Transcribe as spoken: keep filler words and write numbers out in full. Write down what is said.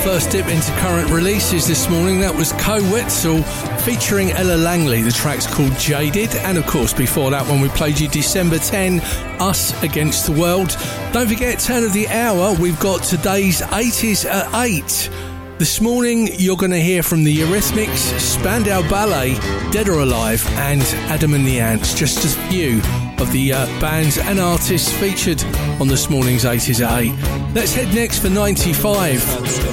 first dip into current releases this morning. That was Co Wetzel featuring Ella Langley. The track's called Jaded. And of course, before that one, we played you December tenth, Us Against the World. Don't forget, turn of the hour, we've got today's eighties at eight. This morning, you're going to hear from the Eurythmics, Spandau Ballet, Dead or Alive, and Adam and the Ants. Just a few of the uh, bands and artists featured on this morning's eighties at eight. Let's head next for ninety-five.